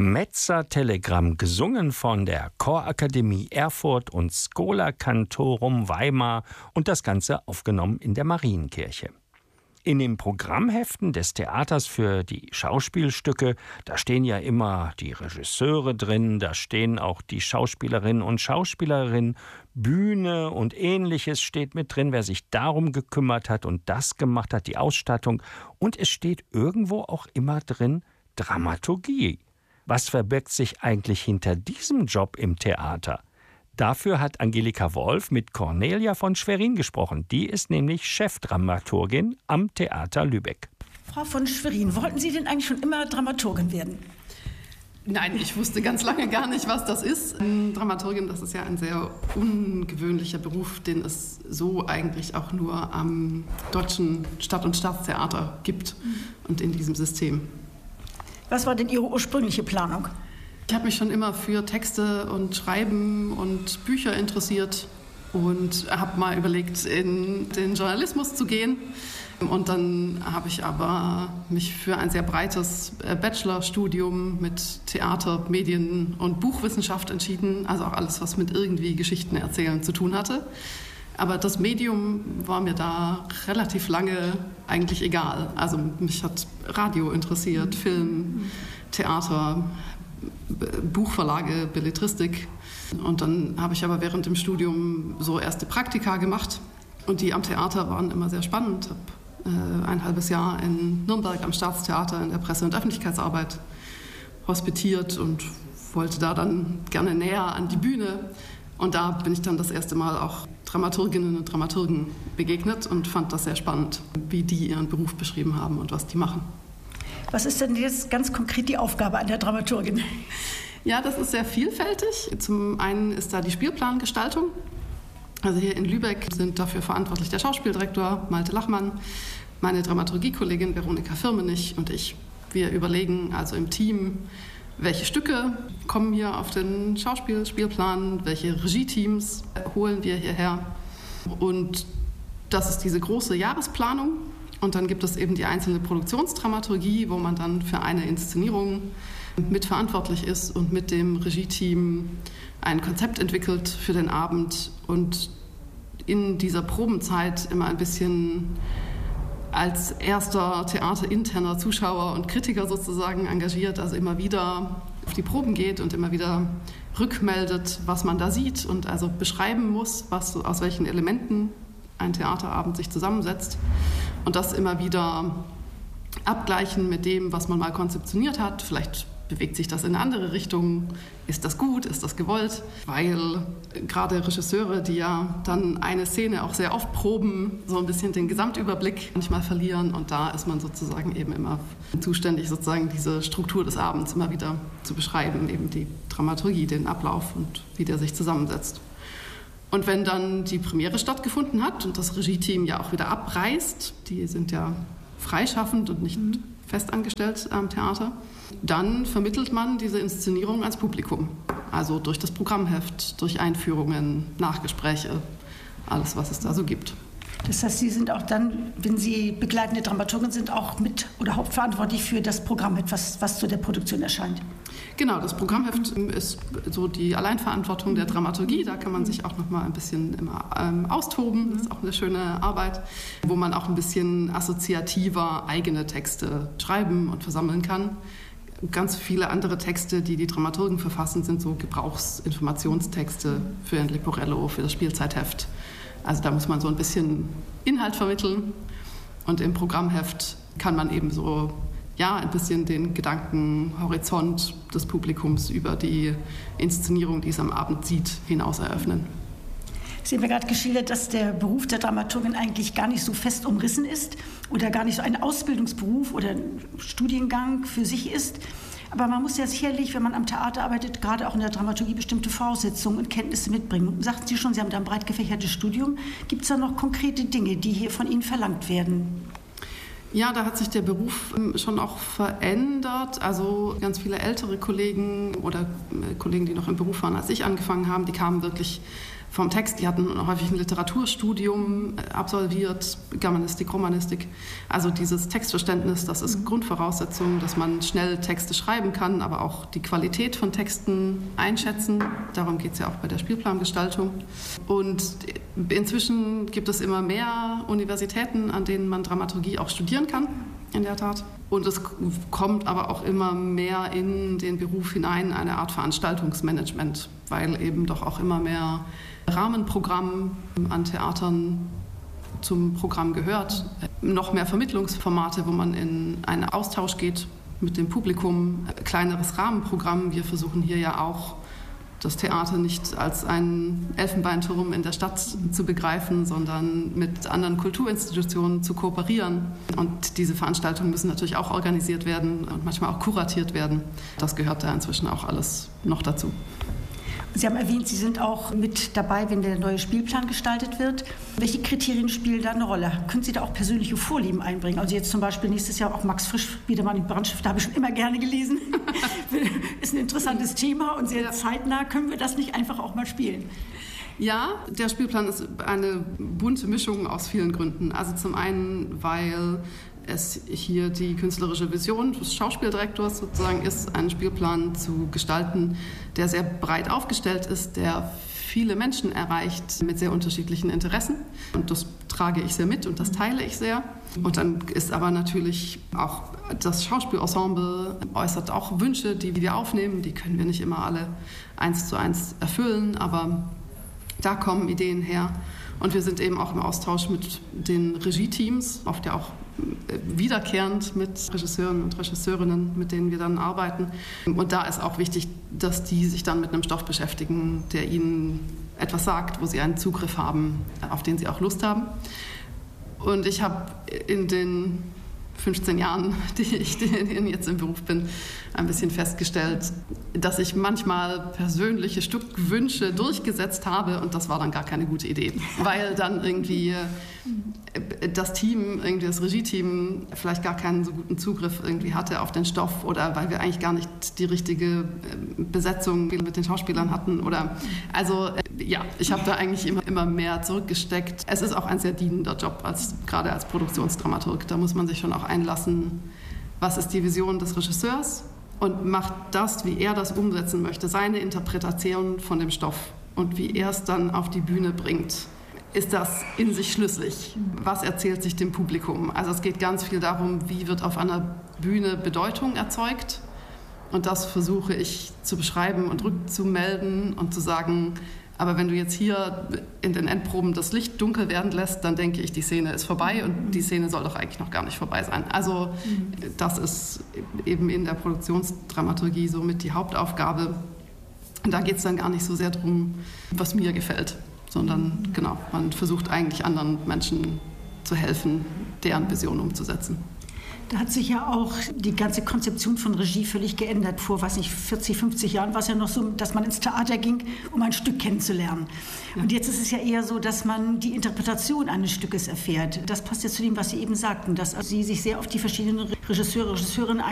Metzer-Telegramm, gesungen von der Chorakademie Erfurt und Schola Cantorum Weimar und das Ganze aufgenommen in der Marienkirche. In den Programmheften des Theaters für die Schauspielstücke, da stehen ja immer die Regisseure drin, da stehen auch die Schauspielerinnen und Schauspielerinnen, Bühne und Ähnliches steht mit drin, wer sich darum gekümmert hat und das gemacht hat, die Ausstattung. Und es steht irgendwo auch immer drin Dramaturgie. Was verbirgt sich eigentlich hinter diesem Job im Theater? Dafür hat Angelika Wolf mit Cornelia von Schwerin gesprochen. Die ist nämlich Chefdramaturgin am Theater Lübeck. Frau von Schwerin, wollten Sie denn eigentlich schon immer Dramaturgin werden? Nein, ich wusste ganz lange gar nicht, was das ist. Dramaturgin, das ist ja ein sehr ungewöhnlicher Beruf, den es so eigentlich auch nur am Deutschen Stadt- und Staatstheater gibt und in diesem System. Was war denn Ihre ursprüngliche Planung? Ich habe mich schon immer für Texte und Schreiben und Bücher interessiert und habe mal überlegt, in den Journalismus zu gehen. Und dann habe ich aber mich für ein sehr breites Bachelorstudium mit Theater, Medien und Buchwissenschaft entschieden. Also auch alles, was mit irgendwie Geschichten erzählen zu tun hatte. Aber das Medium war mir da relativ lange eigentlich egal. Also mich hat Radio interessiert, Film, Theater, Buchverlage, Belletristik. Und dann habe ich aber während dem Studium so erste Praktika gemacht. Und die am Theater waren immer sehr spannend. Ich habe ein halbes Jahr in Nürnberg am Staatstheater in der Presse- und Öffentlichkeitsarbeit hospitiert und wollte da dann gerne näher an die Bühne. Und da bin ich dann das erste Mal auch Dramaturginnen und Dramaturgen begegnet und fand das sehr spannend, wie die ihren Beruf beschrieben haben und was die machen. Was ist denn jetzt ganz konkret die Aufgabe an der Dramaturgin? Ja, das ist sehr vielfältig. Zum einen ist da die Spielplangestaltung. Also hier in Lübeck sind dafür verantwortlich der Schauspieldirektor Malte Lachmann, meine Dramaturgiekollegin Veronika Firmenich und ich. Wir überlegen also im Team, welche Stücke kommen hier auf den Schauspielplan, welche Regie-Teams holen wir hierher. Und das ist diese große Jahresplanung. Und dann gibt es eben die einzelne Produktionsdramaturgie, wo man dann für eine Inszenierung mitverantwortlich ist und mit dem Regie-Team ein Konzept entwickelt für den Abend und in dieser Probenzeit immer ein bisschen als erster theaterinterner Zuschauer und Kritiker sozusagen engagiert, also immer wieder auf die Proben geht und immer wieder rückmeldet, was man da sieht und also beschreiben muss, aus welchen Elementen ein Theaterabend sich zusammensetzt und das immer wieder abgleichen mit dem, was man mal konzeptioniert hat. Vielleicht bewegt sich das in eine andere Richtung? Ist das gut? Ist das gewollt? Weil gerade Regisseure, die ja dann eine Szene auch sehr oft proben, so ein bisschen den Gesamtüberblick manchmal verlieren. Und da ist man sozusagen eben immer zuständig, sozusagen diese Struktur des Abends immer wieder zu beschreiben, eben die Dramaturgie, den Ablauf und wie der sich zusammensetzt. Und wenn dann die Premiere stattgefunden hat und das Regie-Team ja auch wieder abreist, die sind ja freischaffend und nicht festangestellt am Theater, dann vermittelt man diese Inszenierung ans Publikum. Also durch das Programmheft, durch Einführungen, Nachgespräche, alles, was es da so gibt. Das heißt, Sie sind auch dann, wenn Sie begleitende Dramaturgin sind, auch mit oder hauptverantwortlich für das Programmheft, was zu der Produktion erscheint? Genau, das Programmheft ist so die Alleinverantwortung der Dramaturgie. Da kann man sich auch noch mal ein bisschen immer austoben. Das ist auch eine schöne Arbeit, wo man auch ein bisschen assoziativer eigene Texte schreiben und versammeln kann. Ganz viele andere Texte, die die Dramaturgen verfassen, sind so Gebrauchsinformationstexte für ein Leporello, für das Spielzeitheft. Also da muss man so ein bisschen Inhalt vermitteln. Und im Programmheft kann man eben so ein bisschen den Gedankenhorizont des Publikums über die Inszenierung, die es am Abend sieht, hinaus eröffnen. Sie haben ja gerade geschildert, dass der Beruf der Dramaturgin eigentlich gar nicht so fest umrissen ist oder gar nicht so ein Ausbildungsberuf oder ein Studiengang für sich ist. Aber man muss ja sicherlich, wenn man am Theater arbeitet, gerade auch in der Dramaturgie bestimmte Voraussetzungen und Kenntnisse mitbringen. Sagten Sie schon, Sie haben da ein breit gefächertes Studium. Gibt es da noch konkrete Dinge, die hier von Ihnen verlangt werden? Ja, da hat sich der Beruf schon auch verändert. Also ganz viele ältere Kollegen oder Kollegen, die noch im Beruf waren, als ich angefangen habe, die kamen wirklich vom Text. Die hatten häufig ein Literaturstudium absolviert, Germanistik, Romanistik. Also dieses Textverständnis, das ist Grundvoraussetzung, dass man schnell Texte schreiben kann, aber auch die Qualität von Texten einschätzen. Darum geht es ja auch bei der Spielplangestaltung. Und inzwischen gibt es immer mehr Universitäten, an denen man Dramaturgie auch studieren kann, in der Tat. Und es kommt aber auch immer mehr in den Beruf hinein, eine Art Veranstaltungsmanagement, weil eben doch auch immer mehr Rahmenprogramm an Theatern zum Programm gehört. Noch mehr Vermittlungsformate, wo man in einen Austausch geht mit dem Publikum. Kleineres Rahmenprogramm. Wir versuchen hier ja auch, das Theater nicht als einen Elfenbeinturm in der Stadt zu begreifen, sondern mit anderen Kulturinstitutionen zu kooperieren. Und diese Veranstaltungen müssen natürlich auch organisiert werden und manchmal auch kuratiert werden. Das gehört da inzwischen auch alles noch dazu. Sie haben erwähnt, Sie sind auch mit dabei, wenn der neue Spielplan gestaltet wird. Welche Kriterien spielen da eine Rolle? Können Sie da auch persönliche Vorlieben einbringen? Also jetzt zum Beispiel nächstes Jahr auch Max Frisch, wieder mal die Brandstifter, habe ich schon immer gerne gelesen. Ist ein interessantes Thema und sehr zeitnah. Können wir das nicht einfach auch mal spielen? Ja, der Spielplan ist eine bunte Mischung aus vielen Gründen. Also zum einen, weil es hier die künstlerische Vision des Schauspieldirektors sozusagen ist, einen Spielplan zu gestalten, der sehr breit aufgestellt ist, der viele Menschen erreicht mit sehr unterschiedlichen Interessen. Und das trage ich sehr mit und das teile ich sehr. Und dann ist aber natürlich auch das Schauspielensemble äußert auch Wünsche, die wir aufnehmen. Die können wir nicht immer alle 1:1 erfüllen, aber da kommen Ideen her. Und wir sind eben auch im Austausch mit den Regie-Teams, oft ja auch wiederkehrend mit Regisseuren und Regisseurinnen, mit denen wir dann arbeiten. Und da ist auch wichtig, dass die sich dann mit einem Stoff beschäftigen, der ihnen etwas sagt, wo sie einen Zugriff haben, auf den sie auch Lust haben. Und ich habe in den 15 Jahren, die ich jetzt im Beruf bin, ein bisschen festgestellt, dass ich manchmal persönliche Stückwünsche durchgesetzt habe und das war dann gar keine gute Idee, weil dann irgendwie das Team, irgendwie das Regie-Team vielleicht gar keinen so guten Zugriff irgendwie hatte auf den Stoff oder weil wir eigentlich gar nicht die richtige Besetzung mit den Schauspielern hatten oder also ja, ich habe da eigentlich immer mehr zurückgesteckt. Es ist auch ein sehr dienender Job, gerade als Produktionsdramaturg. Da muss man sich schon auch einlassen, was ist die Vision des Regisseurs und macht das, wie er das umsetzen möchte, seine Interpretation von dem Stoff und wie er es dann auf die Bühne bringt. Ist das in sich schlüssig? Was erzählt sich dem Publikum? Also es geht ganz viel darum, wie wird auf einer Bühne Bedeutung erzeugt. Und das versuche ich zu beschreiben und rückzumelden und zu sagen, aber wenn du jetzt hier in den Endproben das Licht dunkel werden lässt, dann denke ich, die Szene ist vorbei und die Szene soll doch eigentlich noch gar nicht vorbei sein. Also das ist eben in der Produktionsdramaturgie somit die Hauptaufgabe. Und da geht es dann gar nicht so sehr darum, was mir gefällt, sondern genau, man versucht eigentlich anderen Menschen zu helfen, deren Vision umzusetzen. Da hat sich ja auch die ganze Konzeption von Regie völlig geändert. Vor, 40, 50 Jahren war es ja noch so, dass man ins Theater ging, um ein Stück kennenzulernen. Und jetzt ist es ja eher so, dass man die Interpretation eines Stückes erfährt. Das passt ja zu dem, was Sie eben sagten, dass Sie sich sehr auf die verschiedenen Regisseure, Regisseurinnen